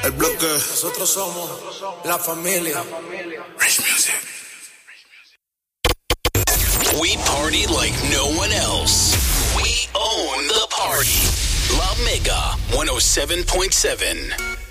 El bloque. Nosotros somos la familia. Rich Music. We party like no one else. We own the party. La Mega 107.7.